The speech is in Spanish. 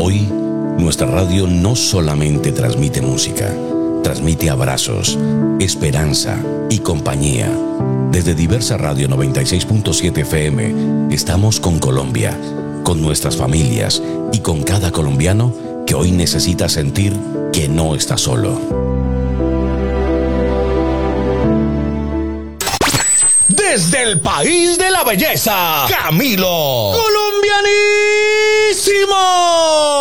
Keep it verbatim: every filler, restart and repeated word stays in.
Hoy, nuestra radio no solamente transmite música, transmite abrazos, esperanza y compañía. Desde Diversa Radio noventa y seis punto siete F M, estamos con Colombia, con nuestras familias y con cada colombiano que hoy necesita sentir que no está solo. Desde el país de la belleza, Camilo, colombianísimo.